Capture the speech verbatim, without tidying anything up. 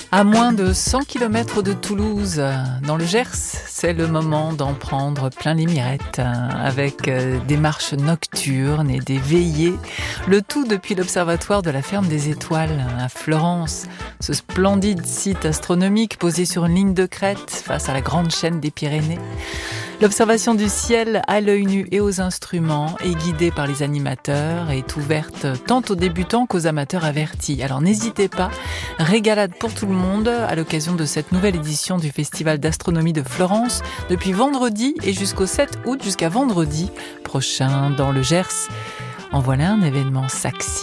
À moins de cent kilomètres de Toulouse, dans le Gers, c'est le moment d'en prendre plein les mirettes, avec des marches nocturnes et des veillées, le tout depuis l'observatoire de la Ferme des Étoiles à Florence, ce splendide site astronomique posé sur une ligne de crête face à la grande chaîne des Pyrénées. L'observation du ciel à l'œil nu et aux instruments est guidée par les animateurs et est ouverte tant aux débutants qu'aux amateurs avertis. Alors n'hésitez pas, régalade pour tout le monde à l'occasion de cette nouvelle édition du Festival d'astronomie de Florence depuis vendredi et jusqu'au sept août, jusqu'à vendredi prochain dans le Gers. En voilà un événement sexy.